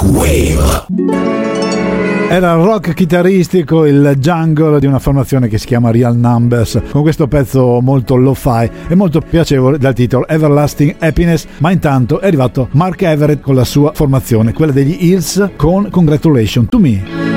Wave. Era il rock chitarristico, il jungle di una formazione che si chiama Real Numbers, con questo pezzo molto lo-fi e molto piacevole dal titolo Everlasting Happiness. Ma intanto è arrivato Mark Everett con la sua formazione, quella degli Hills, con Congratulations to Me.